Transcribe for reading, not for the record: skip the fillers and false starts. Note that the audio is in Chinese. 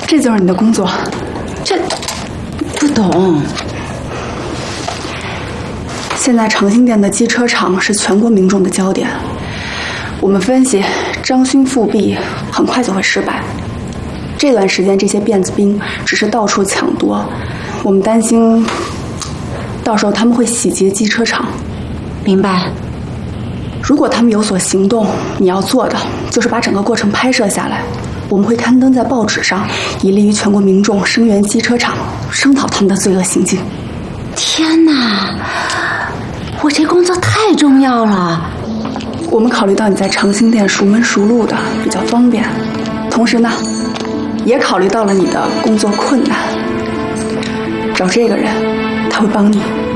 这就是你的工作。 这不懂。 现在长兴店的机车厂是全国民众的焦点。我们分析，张勋复辟很快就会失败。这段时间这些辫子兵只是到处抢夺，我们担心到时候他们会洗劫机车厂。 明白。 如果他们有所行动，你要做的就是把整个过程拍摄下来，我们会刊登在报纸上，以利于全国民众声援机车厂，声讨他们的罪恶行径。 天哪，我这工作太重要了。 我们考虑到你在长兴店熟门熟路的，比较方便，同时呢，也考虑到了你的工作困难。找这个人，他会帮你。